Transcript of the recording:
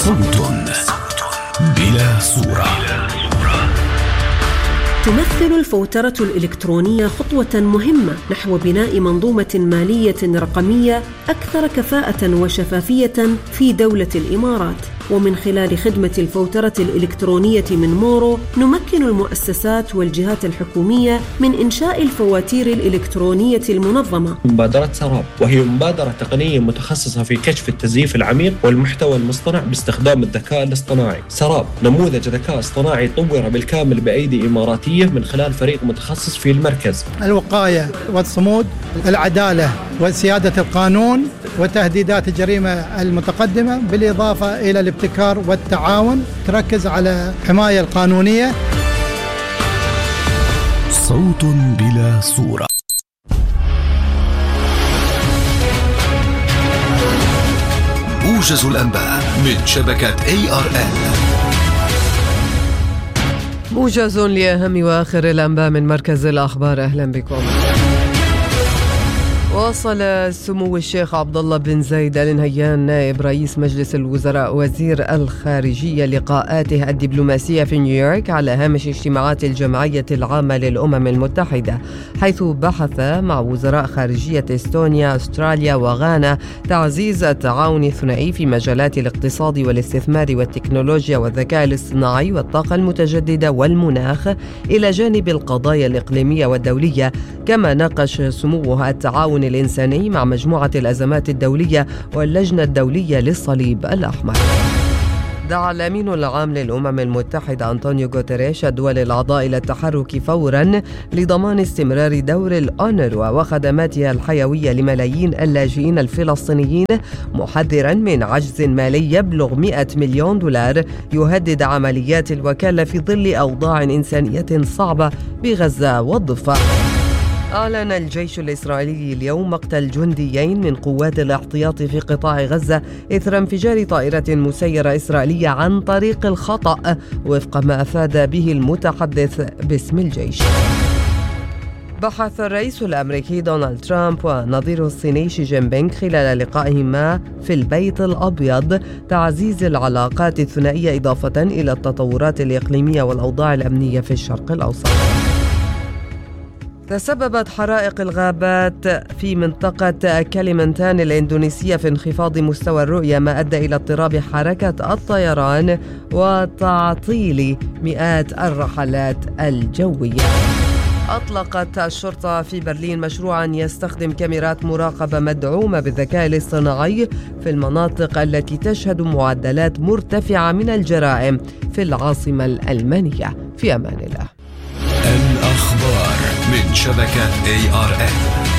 صوت بلا صورة. تمثل الفوترة الإلكترونية خطوة مهمة نحو بناء منظومة مالية رقمية أكثر كفاءة وشفافية في دولة الإمارات. ومن خلال خدمة الفوترة الإلكترونية من مورو نمكن المؤسسات والجهات الحكومية من إنشاء الفواتير الإلكترونية المنظمة. مبادرة سراب، وهي مبادرة تقنية متخصصة في كشف التزييف العميق والمحتوى المصطنع باستخدام الذكاء الاصطناعي. سراب نموذج ذكاء اصطناعي طور بالكامل بأيدي إماراتية من خلال فريق متخصص في المركز. الوقاية والصمود، العدالة وسيادة القانون، وتهديدات الجريمة المتقدمة، بالإضافة إلى الابتكار والتعاون، تركز على الحماية القانونية. صوت بلا صورة. موجز الأنباء من شبكة ARN. موجز لأهم وآخر الأنباء من مركز الأخبار. أهلا بكم. واصل سمو الشيخ عبد الله بن زايد آل نهيان نائب رئيس مجلس الوزراء وزير الخارجية لقاءاته الدبلوماسية في نيويورك على هامش اجتماعات الجمعية العامة للأمم المتحدة، حيث بحث مع وزراء خارجية إستونيا، أستراليا وغانا تعزيز التعاون الثنائي في مجالات الاقتصاد والاستثمار والتكنولوجيا والذكاء الاصطناعي والطاقة المتجددة والمناخ، إلى جانب القضايا الإقليمية والدولية. كما ناقش سموه التعاون الإنساني مع مجموعة الأزمات الدولية واللجنة الدولية للصليب الأحمر. دعا الأمين العام للأمم المتحدة أنطونيو غوتيريش الدول الأعضاء إلى التحرك فوراً لضمان استمرار دور الأونروا وخدماتها الحيوية لملايين اللاجئين الفلسطينيين، محذراً من عجز مالي يبلغ 100 مليون دولار يهدد عمليات الوكالة في ظل أوضاع إنسانية صعبة بغزة والضفة. أعلن الجيش الإسرائيلي اليوم مقتل جنديين من قوات الاحتياط في قطاع غزة إثر انفجار طائرة مسيرة إسرائيلية عن طريق الخطأ، وفق ما أفاد به المتحدث باسم الجيش. بحث الرئيس الأمريكي دونالد ترامب ونظيره الصيني شي جين بينغ خلال لقائهما في البيت الأبيض تعزيز العلاقات الثنائية، إضافة إلى التطورات الإقليمية والأوضاع الأمنية في الشرق الأوسط. تسببت حرائق الغابات في منطقة كاليمنتان الإندونيسية في انخفاض مستوى الرؤية، ما أدى إلى اضطراب حركة الطيران وتعطيل مئات الرحلات الجوية. أطلقت الشرطة في برلين مشروعاً يستخدم كاميرات مراقبة مدعومة بالذكاء الاصطناعي في المناطق التي تشهد معدلات مرتفعة من الجرائم في العاصمة الألمانية. في أمان الله. الأخبار من شبكة ARN.